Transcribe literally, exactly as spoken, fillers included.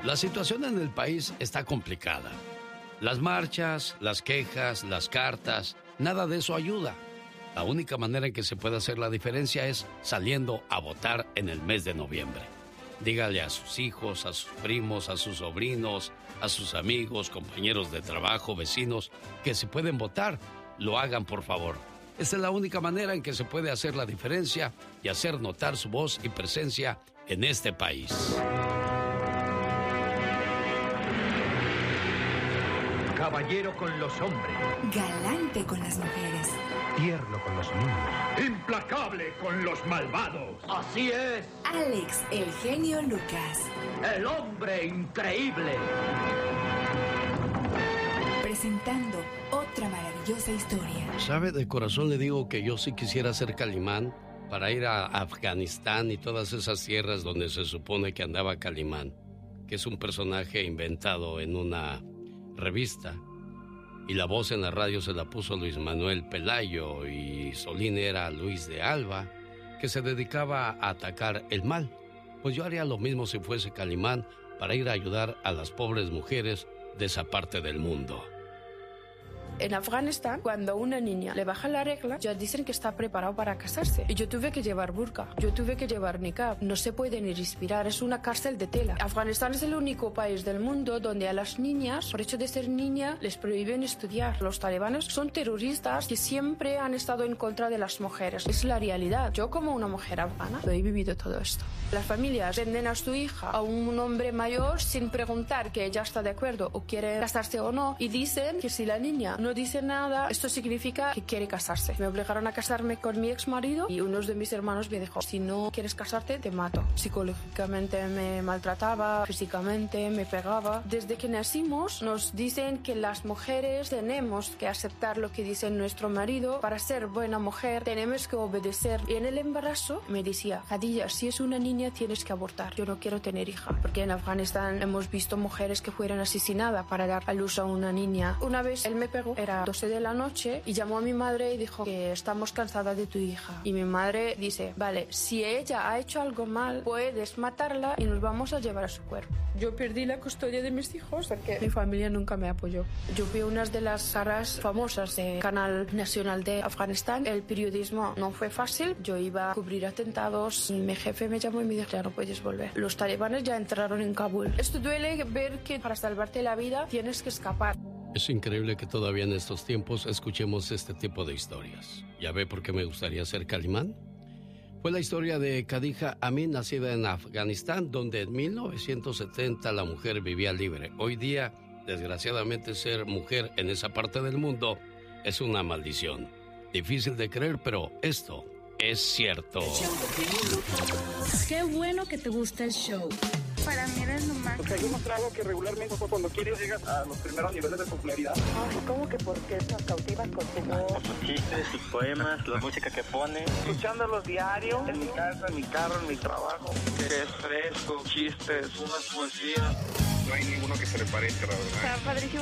La situación en el país está complicada. Las marchas, las quejas, las cartas, nada de eso ayuda. La única manera en que se puede hacer la diferencia es saliendo a votar en el mes de noviembre. Dígale a sus hijos, a sus primos, a sus sobrinos, a sus amigos, compañeros de trabajo, vecinos, que si pueden votar, lo hagan por favor. Esta es la única manera en que se puede hacer la diferencia y hacer notar su voz y presencia en este país. Caballero con los hombres. Galante con las mujeres. Tierno con los niños. Implacable con los malvados. Así es. Alex, el genio Lucas. El hombre increíble. Presentando otra maravillosa historia. ¿Sabe? De corazón le digo que yo sí quisiera ser Calimán para ir a Afganistán y todas esas tierras donde se supone que andaba Calimán, que es un personaje inventado en una revista. Y la voz en la radio se la puso Luis Manuel Pelayo y Solín era Luis de Alba, que se dedicaba a atacar el mal. Pues yo haría lo mismo si fuese Calimán para ir a ayudar a las pobres mujeres de esa parte del mundo. En Afganistán, cuando a una niña le baja la regla, ya dicen que está preparado para casarse. Y yo tuve que llevar burka, yo tuve que llevar niqab. No se puede ni respirar, es una cárcel de tela. Afganistán es el único país del mundo donde a las niñas, por hecho de ser niña, les prohíben estudiar. Los talibanes son terroristas que siempre han estado en contra de las mujeres. Es la realidad. Yo como una mujer afgana, lo he vivido todo esto. Las familias venden a su hija a un hombre mayor sin preguntar que ella está de acuerdo o quiere casarse o no. Y dicen que si la niña no dice nada, esto significa que quiere casarse. Me obligaron a casarme con mi ex marido y uno de mis hermanos me dijo: si no quieres casarte, te mato. Psicológicamente me maltrataba, físicamente me pegaba. Desde que nacimos nos dicen que las mujeres tenemos que aceptar lo que dice nuestro marido. Para ser buena mujer tenemos que obedecer. Y en el embarazo me decía: Khadija, si es una niña tienes que abortar. Yo no quiero tener hija. Porque en Afganistán hemos visto mujeres que fueron asesinadas para dar a luz a una niña. Una vez él me pegó, era doce de la noche, y llamó a mi madre y dijo que estamos cansadas de tu hija. Y mi madre dice: vale, si ella ha hecho algo mal, puedes matarla y nos vamos a llevar a su cuerpo. Yo perdí la custodia de mis hijos porque mi familia nunca me apoyó. Yo fui una de las caras famosas del canal nacional de Afganistán. El periodismo no fue fácil. Yo iba a cubrir atentados y mi jefe me llamó y me dijo: ya no puedes volver. Los talibanes ya entraron en Kabul. Esto duele ver que para salvarte la vida tienes que escapar. Es increíble que todavía en estos tiempos escuchemos este tipo de historias. ¿Ya ve por qué me gustaría ser Calimán? Fue la historia de Khadija Amin, nacida en Afganistán, donde en mil novecientos setenta la mujer vivía libre. Hoy día, desgraciadamente, ser mujer en esa parte del mundo es una maldición. Difícil de creer, pero esto es cierto. Qué bueno que te gusta el show. Para mí eres lo más. Porque hay demostrado que regularmente cuando quieres llegas a los primeros niveles de popularidad. Ay, ¿cómo que por qué nos cautivas con tu voz? Sus chistes, sus poemas, la música que pone. Escuchándolos diario, en mi casa, en mi carro, en mi trabajo. Que es fresco, chistes, unas poesías. No hay ninguno que se le parezca, la verdad. Está padrísimo.